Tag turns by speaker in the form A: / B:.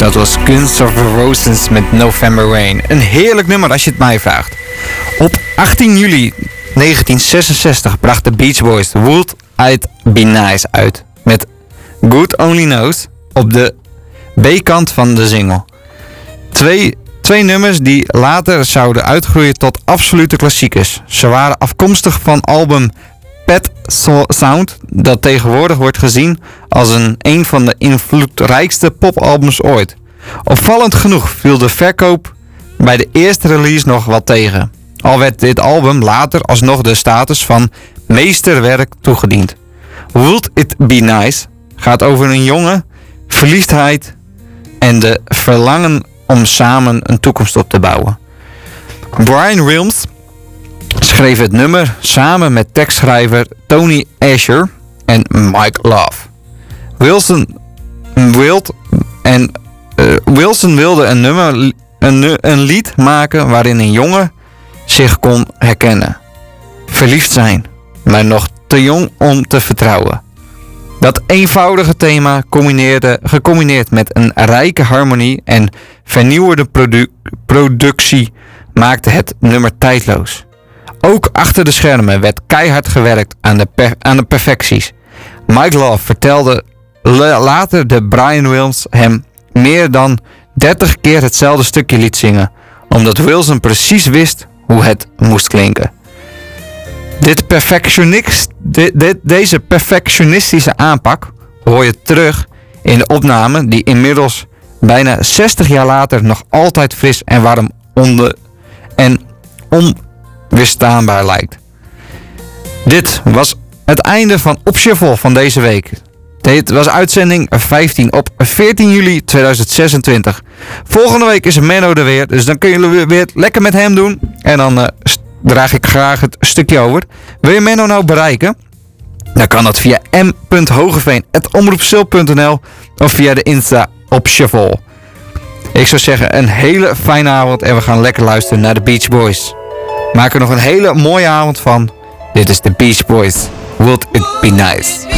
A: Dat was Guns N' Roses met November Rain. Een heerlijk nummer als je het mij vraagt. Op 18 juli 1966 bracht de Beach Boys Would It Be Nice uit. Met God Only Knows op de B-kant van de single. Twee nummers die later zouden uitgroeien tot absolute klassiekers. Ze waren afkomstig van album Pet Sound, dat tegenwoordig wordt gezien als een van de invloedrijkste popalbums ooit. Opvallend genoeg viel de verkoop bij de eerste release nog wat tegen. Al werd dit album later alsnog de status van meesterwerk toegediend. Would It Be Nice gaat over een jongen, verliefdheid en de verlangen om samen een toekomst op te bouwen. Brian Wilms schreef het nummer samen met tekstschrijver Tony Asher en Mike Love. Wilson wilde een lied maken waarin een jongen zich kon herkennen. Verliefd zijn, maar nog te jong om te vertrouwen. Dat eenvoudige thema gecombineerd met een rijke harmonie en vernieuwende productie maakte het nummer tijdloos. Ook achter de schermen werd keihard gewerkt aan de perfecties. Mike Love vertelde later dat Brian Wilms hem meer dan 30 keer hetzelfde stukje liet zingen, omdat Wilson precies wist hoe het moest klinken. Deze perfectionistische aanpak hoor je terug in de opname die inmiddels bijna 60 jaar later nog altijd fris en warm en onweerstaanbaar lijkt. Dit was het einde van Op Shuffle van deze week. Dit was uitzending 15 op 14 juli 2026. Volgende week is Menno er weer, dus dan kunnen jullie weer lekker met hem doen. En dan draag ik graag het stukje over. Wil je Menno nou bereiken? Dan kan dat via m.hogeveen@omroepzulp.nl of via de Insta Op Shuffle. Ik zou zeggen een hele fijne avond en we gaan lekker luisteren naar de Beach Boys. Maak er nog een hele mooie avond van. Dit is de Beach Boys. Would It Be Nice.